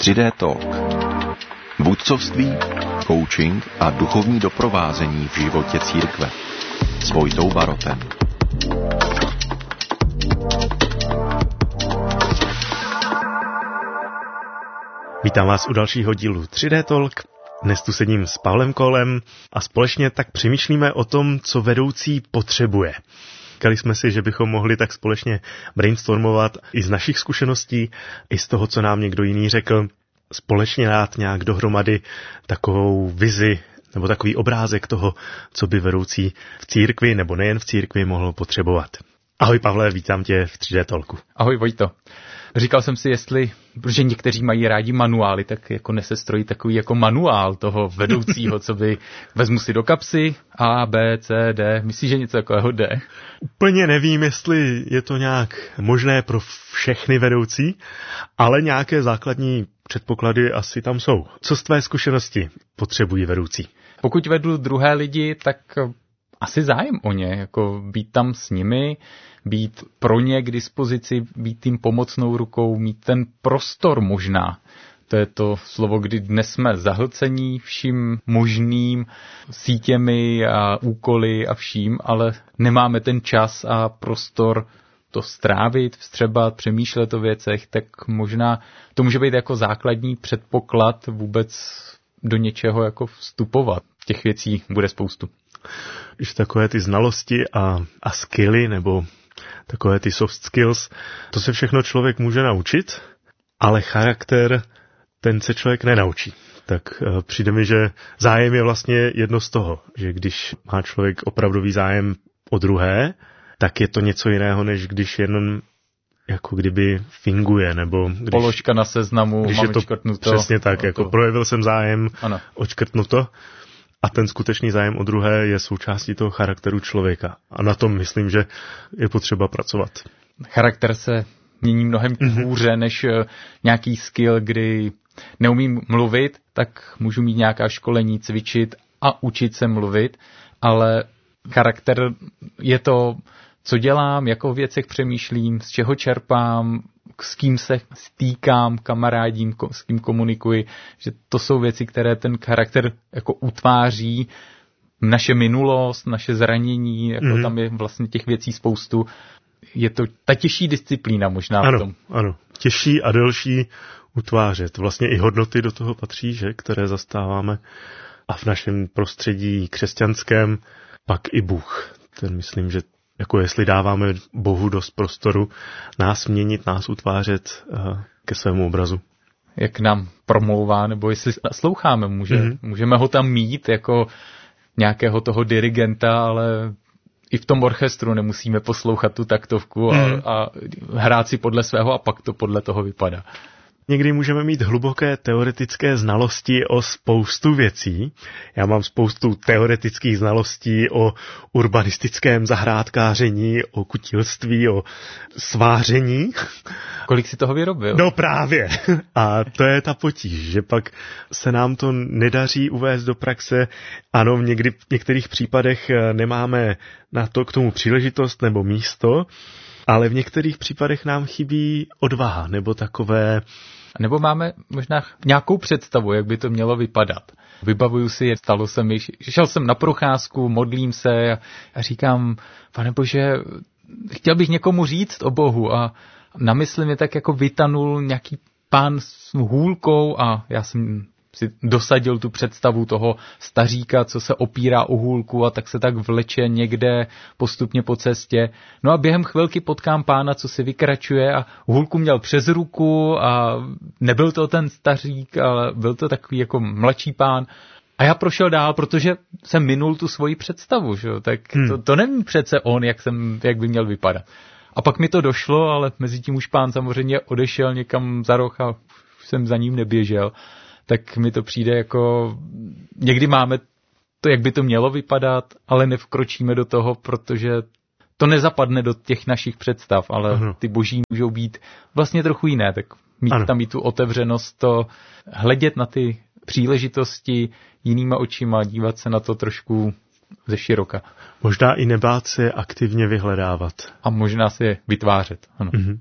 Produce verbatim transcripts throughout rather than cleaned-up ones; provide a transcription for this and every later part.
tři dé Talk. Vůdcovství, coaching a duchovní doprovázení v životě církve. S Vojtou Barotem. Vítám vás u dalšího dílu tři dé Talk. Dnes tu sedím s Pavlem Kolem a společně tak přemýšlíme o tom, co vedoucí potřebuje. Říkali jsme si, že bychom mohli tak společně brainstormovat i z našich zkušeností, i z toho, co nám někdo jiný řekl, společně dát nějak dohromady takovou vizi nebo takový obrázek toho, co by vedoucí v církvi nebo nejen v církvi mohl potřebovat. Ahoj Pavle, vítám tě v tři dé Talku. Ahoj Vojto. Říkal jsem si, jestli, protože někteří mají rádi manuály, tak jako nesestrojí takový jako manuál toho vedoucího, co by vezmu si do kapsy A, B, C, D. Myslíš, že něco takového jde? Úplně nevím, jestli je to nějak možné pro všechny vedoucí, ale nějaké základní předpoklady asi tam jsou. Co z tvé zkušenosti potřebují vedoucí? Pokud vedu druhé lidi, tak asi zájem o ně, jako být tam s nimi, být pro ně k dispozici, být tím pomocnou rukou, mít ten prostor možná. To je to slovo, kdy dnes jsme zahlcení vším možným sítěmi a úkoly a vším, ale nemáme ten čas a prostor to strávit, vstřebat, přemýšlet o věcech, tak možná to může být jako základní předpoklad vůbec do něčeho jako vstupovat. Těch věcí bude spoustu. Když takové ty znalosti a, a skilly, nebo takové ty soft skills, to se všechno člověk může naučit, ale charakter, ten se člověk nenaučí. Tak uh, přijde mi, že zájem je vlastně jedno z toho, že když má člověk opravdový zájem o druhé, tak je to něco jiného, než když jenom jako kdyby finguje, nebo když, položka na seznamu, když mám je to odškrtnuto. Přesně tak, jako to... projevil jsem zájem, ano. odškrtnuto. A ten skutečný zájem o druhé je součástí toho charakteru člověka. A na tom myslím, že je potřeba pracovat. Charakter se mění mnohem mm-hmm. hůře než nějaký skill, kdy neumím mluvit, tak můžu mít nějaká školení, cvičit a učit se mluvit, ale charakter je to, co dělám, jako v věcech přemýšlím, z čeho čerpám, s kým se stýkám, kamarádím, s kým komunikuji, že to jsou věci, které ten charakter jako utváří, naše minulost, naše zranění, jako mm-hmm. tam je vlastně těch věcí spoustu. Je to ta těžší disciplína možná ano, v tom. Ano, těžší a delší utvářet. Vlastně i hodnoty do toho patří, že, které zastáváme. A v našem prostředí křesťanském pak i Bůh. Ten myslím, že jako jestli dáváme Bohu dost prostoru nás měnit, nás utvářet uh, ke svému obrazu. Jak nám promlouvá, nebo jestli nasloucháme, může, mm-hmm. můžeme ho tam mít jako nějakého toho dirigenta, ale i v tom orchestru nemusíme poslouchat tu taktovku a, mm-hmm. a hrát si podle svého a pak to podle toho vypadá. Někdy můžeme mít hluboké teoretické znalosti o spoustu věcí. Já mám spoustu teoretických znalostí o urbanistickém zahrádkáření, o kutilství, o sváření. Kolik si toho vyrobil? No právě. A to je ta potíž, že pak se nám to nedaří uvést do praxe. Ano, někdy, v některých případech nemáme na to k tomu příležitost nebo místo, ale v některých případech nám chybí odvaha nebo takové... Nebo máme možná nějakou představu, jak by to mělo vypadat. Vybavuju si, stalo se mi, šel jsem na procházku, modlím se a říkám, Pane Bože, chtěl bych někomu říct o Bohu a na mysli mi tak jako vytanul nějaký pán s hůlkou a já jsem si dosadil tu představu toho staříka, co se opírá o hůlku a tak se tak vleče někde postupně po cestě. No a během chvilky potkám pána, co si vykračuje a hůlku měl přes ruku a nebyl to ten stařík, ale byl to takový jako mladší pán. A já prošel dál, protože jsem minul tu svoji představu, že? Tak hmm. to, to není přece on, jak, jsem, jak by měl vypadat. A pak mi to došlo, ale mezi tím už pán samozřejmě odešel někam za roh a už jsem za ním neběžel. Tak mi to přijde jako, někdy máme to, jak by to mělo vypadat, ale nevkročíme do toho, protože to nezapadne do těch našich představ, ale ano. Ty boží můžou být vlastně trochu jiné, tak mít ano. tam i tu otevřenost, to hledět na ty příležitosti jinýma očima, dívat se na to trošku ze široka. Možná i nebát se aktivně vyhledávat. A možná si je vytvářet, ano. Mm-hmm.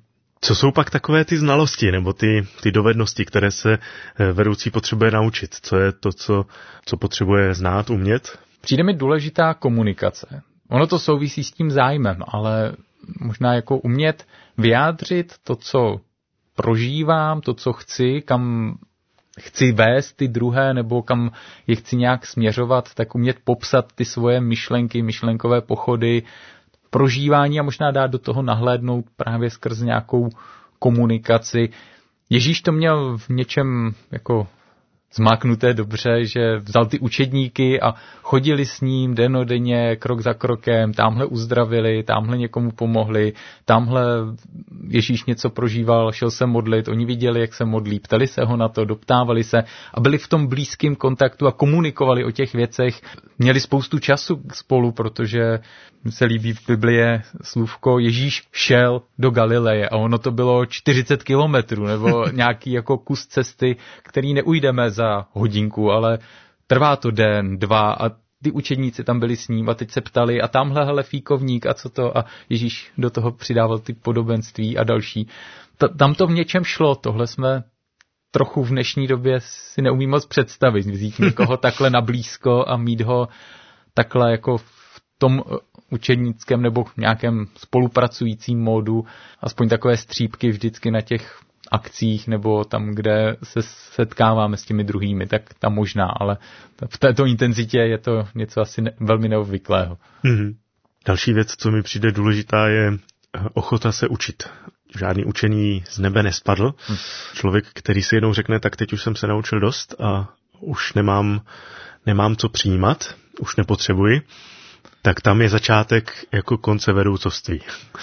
Co jsou pak takové ty znalosti nebo ty, ty dovednosti, které se vedoucí potřebuje naučit? Co je to, co, co potřebuje znát, umět? Přijde mi důležitá komunikace. Ono to souvisí s tím zájmem, ale možná jako umět vyjádřit to, co prožívám, to, co chci, kam chci vést ty druhé, nebo kam je chci nějak směřovat, tak umět popsat ty svoje myšlenky, myšlenkové pochody, prožívání a možná dát do toho nahlédnout právě skrz nějakou komunikaci. Ježíš to měl v něčem jako zmáknuté dobře, že vzal ty učedníky a chodili s ním dennodenně, krok za krokem, tamhle uzdravili, tamhle někomu pomohli, tamhle Ježíš něco prožíval, šel se modlit, oni viděli, jak se modlí, ptali se ho na to, doptávali se a byli v tom blízkém kontaktu a komunikovali o těch věcech. Měli spoustu času spolu, protože se líbí v Biblii slůvko Ježíš šel do Galileje a ono to bylo čtyřicet kilometrů nebo nějaký jako kus cesty, který neujdeme za hodinku, ale trvá to den, dva a ty učedníci tam byli s ním a teď se ptali a tamhle hele fíkovník a co to a Ježíš do toho přidával ty podobenství a další. Ta, tam to v něčem šlo, tohle jsme trochu v dnešní době si neumím moc představit, vzít někoho takhle nablízko a mít ho takhle jako v tom učednickém nebo nějakém spolupracujícím módu, aspoň takové střípky vždycky na těch akcích nebo tam, kde se setkáváme s těmi druhými, tak tam možná, ale v této intenzitě je to něco asi ne, velmi neobvyklého. Mm-hmm. Další věc, co mi přijde důležitá, je ochota se učit. Žádný učení z nebe nespadl. Hmm. Člověk, který si jednou řekne, tak teď už jsem se naučil dost a už nemám, nemám co přijímat, už nepotřebuji, tak tam je začátek jako konce vedoucovství.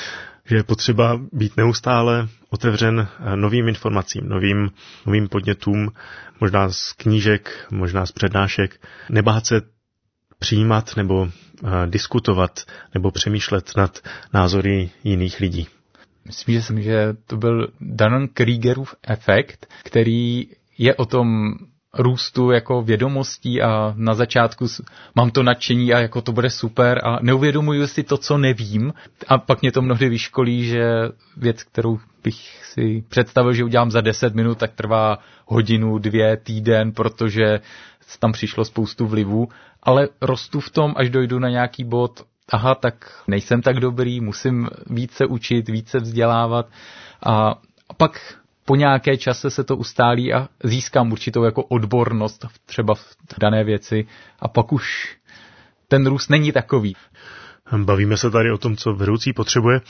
Že je potřeba být neustále otevřen novým informacím, novým, novým podnětům, možná z knížek, možná z přednášek, nebát se přijímat nebo uh, diskutovat nebo přemýšlet nad názory jiných lidí. Myslím, že, jsem, že to byl Dunning-Kriegerův efekt, který je o tom růstu jako vědomostí a na začátku mám to nadšení a jako to bude super a neuvědomuju si to, co nevím a pak mě to mnohdy vyškolí, že věc, kterou bych si představil, že udělám za deset minut, tak trvá hodinu, dvě, týden, protože tam přišlo spoustu vlivů, ale rostu v tom, až dojdu na nějaký bod, aha, tak nejsem tak dobrý, musím více učit, více vzdělávat a, a pak po nějaké čase se to ustálí a získám určitou jako odbornost třeba v dané věci a pak už ten růst není takový. Bavíme se tady o tom, co vedoucí potřebuje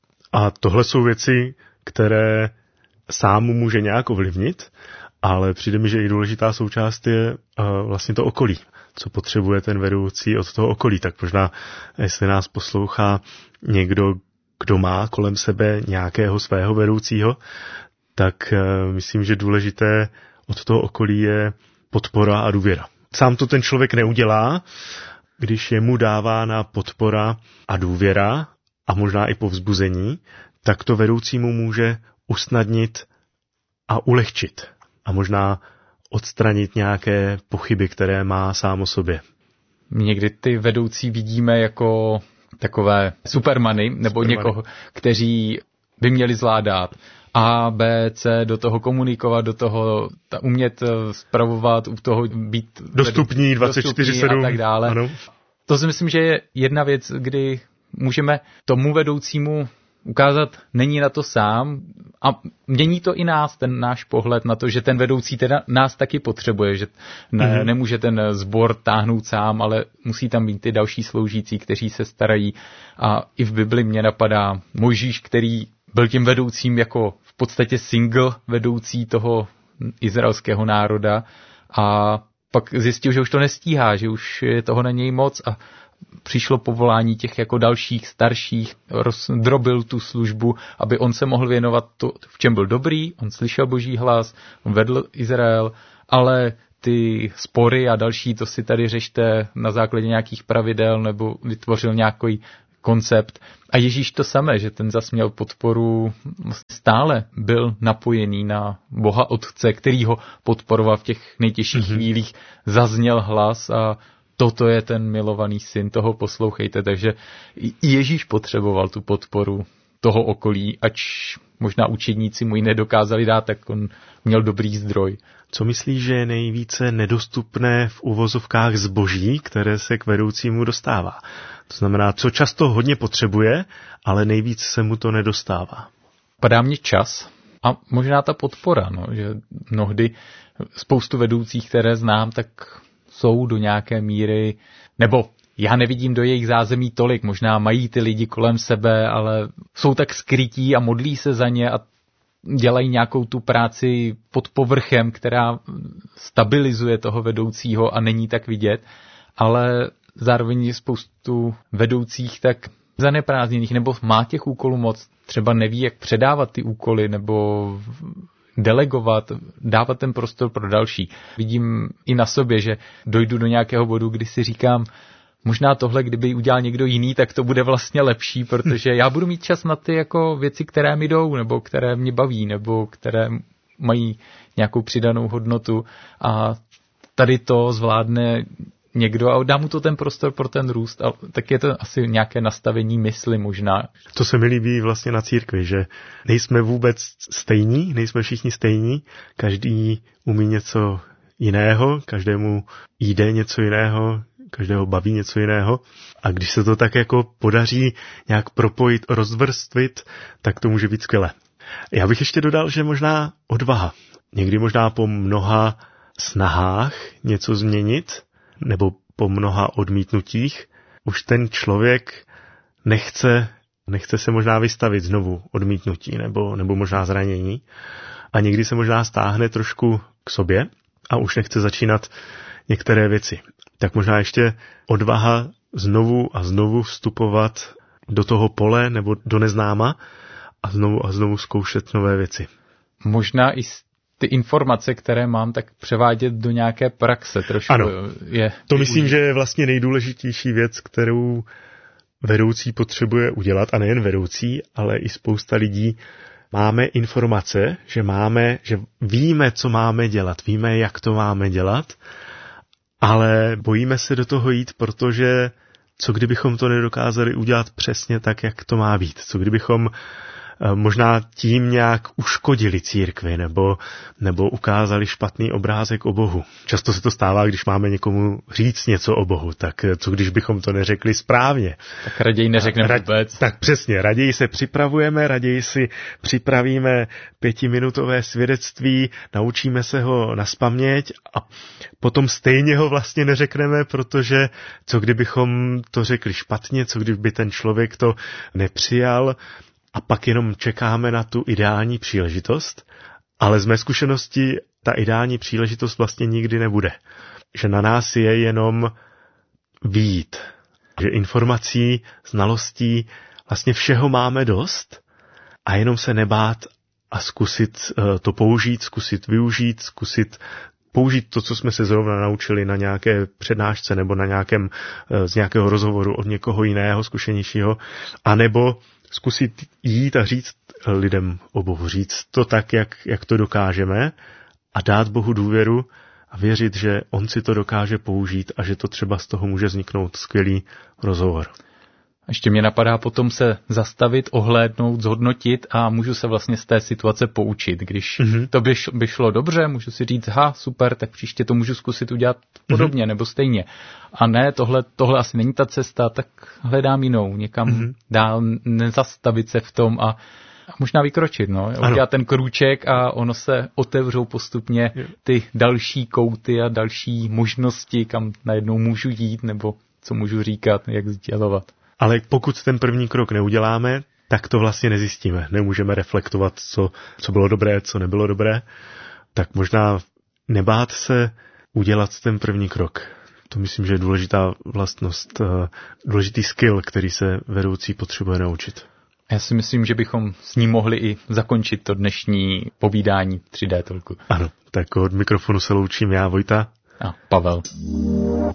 a tohle jsou věci, které sám může nějak ovlivnit, ale přijde mi, že i důležitá součást je vlastně to okolí. Co potřebuje ten vedoucí od toho okolí. Tak možná, jestli nás poslouchá někdo, kdo má kolem sebe nějakého svého vedoucího, tak myslím, že důležité od toho okolí je podpora a důvěra. Sám to ten člověk neudělá, když je mu dávána podpora a důvěra a možná i povzbuzení, tak to vedoucímu může usnadnit a ulehčit a možná odstranit nějaké pochyby, které má sám o sobě. Někdy ty vedoucí vidíme jako takové supermany nebo supermany. Někoho, kteří by měli zvládat A, B, C, do toho komunikovat, do toho umět spravovat, u toho být dostupní dvacet čtyři sedm a tak dále. Ano. To si myslím, že je jedna věc, kdy můžeme tomu vedoucímu ukázat, není na to sám a mění to i nás, ten náš pohled na to, že ten vedoucí teda nás taky potřebuje, že ne, mm-hmm. nemůže ten sbor táhnout sám, ale musí tam být ty další sloužící, kteří se starají a i v Bibli mě napadá Mojžíš, který byl tím vedoucím jako v podstatě single vedoucí toho izraelského národa a pak zjistil, že už to nestíhá, že už je toho na něj moc a přišlo povolání těch jako dalších starších, rozdrobil tu službu, aby on se mohl věnovat to, v čem byl dobrý, on slyšel Boží hlas, on vedl Izrael, ale ty spory a další, to si tady řešte na základě nějakých pravidel nebo vytvořil nějaký koncept. A Ježíš to samé, že ten zas měl podporu, stále byl napojený na Boha Otce, který ho podporoval v těch nejtěžších mm-hmm. chvílích, zazněl hlas a toto je ten milovaný syn, toho poslouchejte. Takže i Ježíš potřeboval tu podporu toho okolí, ač možná učedníci mu ji nedokázali dát, tak on měl dobrý zdroj. Co myslíš, že je nejvíce nedostupné v uvozovkách zboží, které se k vedoucímu dostává? To znamená, co často hodně potřebuje, ale nejvíc se mu to nedostává. Padá mě čas a možná ta podpora, no, že mnohdy spoustu vedoucích, které znám, tak jsou do nějaké míry, nebo já nevidím do jejich zázemí tolik, možná mají ty lidi kolem sebe, ale jsou tak skrytí a modlí se za ně a dělají nějakou tu práci pod povrchem, která stabilizuje toho vedoucího a není tak vidět, ale zároveň je spoustu vedoucích tak zaneprázdněných, nebo má těch úkolů moc, třeba neví, jak předávat ty úkoly, nebo delegovat, dávat ten prostor pro další. Vidím i na sobě, že dojdu do nějakého bodu, kdy si říkám, možná tohle, kdyby udělal někdo jiný, tak to bude vlastně lepší, protože já budu mít čas na ty jako věci, které mi jdou, nebo které mě baví, nebo které mají nějakou přidanou hodnotu a tady to zvládne někdo a dá mu to ten prostor pro ten růst. A tak je to asi nějaké nastavení mysli možná. To se mi líbí vlastně na církvi, že nejsme vůbec stejní, nejsme všichni stejní, každý umí něco jiného, každému jde něco jiného, každého baví něco jiného a když se to tak jako podaří nějak propojit, rozvrstvit, tak to může být skvělé. Já bych ještě dodal, že možná odvaha. Někdy možná po mnoha snahách něco změnit, nebo po mnoha odmítnutích, už ten člověk nechce, nechce se možná vystavit znovu odmítnutí nebo, nebo možná zranění a někdy se možná stáhne trošku k sobě a už nechce začínat některé věci. Tak možná ještě odvaha znovu a znovu vstupovat do toho pole nebo do neznáma a znovu a znovu zkoušet nové věci. Možná i ty informace, které mám, tak převádět do nějaké praxe trošku. Ano, je to myslím, už... že je vlastně nejdůležitější věc, kterou vedoucí potřebuje udělat, a nejen vedoucí, ale i spousta lidí. Máme informace, že máme, že víme, co máme dělat, víme, jak to máme dělat, ale bojíme se do toho jít, protože co kdybychom to nedokázali udělat přesně tak, jak to má být? Co kdybychom možná tím nějak uškodili církvi nebo, nebo ukázali špatný obrázek o Bohu. Často se to stává, když máme někomu říct něco o Bohu, tak co když bychom to neřekli správně? Tak raději neřekneme vůbec. Tak přesně, raději se připravujeme, raději si připravíme pětiminutové svědectví, naučíme se ho nazpaměť a potom stejně ho vlastně neřekneme, protože co kdybychom to řekli špatně, co kdyby ten člověk to nepřijal, a pak jenom čekáme na tu ideální příležitost, ale z mé zkušenosti ta ideální příležitost vlastně nikdy nebude. Že na nás je jenom vyjít. Že informací, znalostí, vlastně všeho máme dost a jenom se nebát a zkusit to použít, zkusit využít, zkusit použít to, co jsme se zrovna naučili na nějaké přednášce nebo na nějakém, z nějakého rozhovoru od někoho jiného, zkušenějšího, anebo zkusit jít a říct lidem o Bohu, říct to tak, jak, jak to dokážeme a dát Bohu důvěru a věřit, že on si to dokáže použít a že to třeba z toho může vzniknout skvělý rozhovor. Ještě mě napadá potom se zastavit, ohlédnout, zhodnotit a můžu se vlastně z té situace poučit. Když mm-hmm. to by, š, by šlo dobře, můžu si říct, ha, super, tak příště to můžu zkusit udělat podobně mm-hmm. nebo stejně. A ne, tohle, tohle asi není ta cesta, tak hledám jinou, někam mm-hmm. dál nezastavit se v tom a, a možná vykročit, no. Udělat ten krůček a ono se otevřou postupně ty další kouty a další možnosti, kam najednou můžu jít nebo co můžu říkat, jak sdělovat. Ale pokud ten první krok neuděláme, tak to vlastně nezjistíme. Nemůžeme reflektovat, co, co bylo dobré, co nebylo dobré. Tak možná nebát se udělat ten první krok. To myslím, že je důležitá vlastnost, důležitý skill, který se vedoucí potřebuje naučit. Já si myslím, že bychom s ním mohli i zakončit to dnešní povídání tři dé Talku. Ano, tak od mikrofonu se loučím já, Vojta. A Pavel.